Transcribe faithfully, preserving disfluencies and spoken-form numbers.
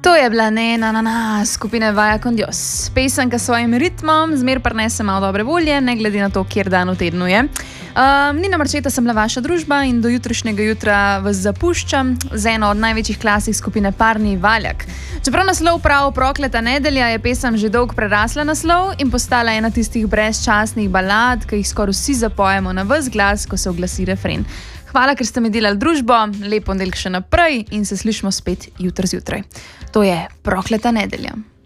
To je bila ne na na na skupine Vaya con Dios. Pesanka s svojim ritmom zmer prinese malo dobre volje, ne glede na to, kjer dan v tednu je. Um, Nina Marčeta sem bila vaša družba in do jutrišnjega jutra vas zapuščam z eno od največjih klasik skupine Parni Valjak. Čeprav naslov prav Prokleta nedelja, je pesem že dolgo prerasla naslov in postala ena tistih brezčasnih balad, ki jih skoraj vsi zapojemo na ves glas, ko se oglasi refren. Hvala, ker ste mi delali družbo, lep ponedeljek še naprej in se slišimo spet jutri zjutraj. To je Prokleta nedelja.